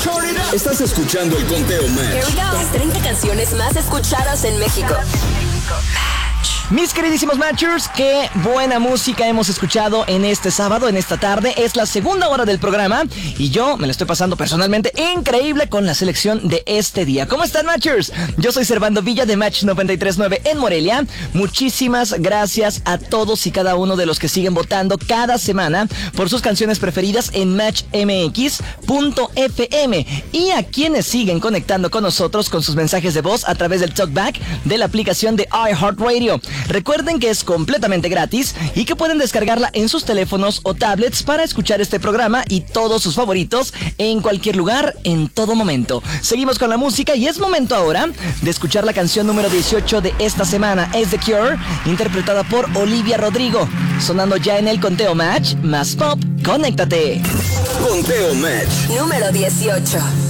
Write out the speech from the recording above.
Estás escuchando el Conteo Match. Las 30 canciones más escuchadas en México. Mis queridísimos Matchers, qué buena música hemos escuchado en este sábado, en esta tarde. Es la segunda hora del programa y yo me la estoy pasando personalmente increíble con la selección de este día. ¿Cómo están, Matchers? Yo soy Servando Villa de Match 93.9 en Morelia. Muchísimas gracias a todos y cada uno de los que siguen votando cada semana por sus canciones preferidas en matchmx.fm y a quienes siguen conectando con nosotros con sus mensajes de voz a través del TalkBack de la aplicación de iHeartRadio. Recuerden que es completamente gratis y que pueden descargarla en sus teléfonos o tablets para escuchar este programa y todos sus favoritos en cualquier lugar, en todo momento. Seguimos con la música y es momento ahora de escuchar la canción número 18 de esta semana. Es The Cure, interpretada por Olivia Rodrigo. Sonando ya en el Conteo Match, más pop, conéctate. Conteo Match Número 18.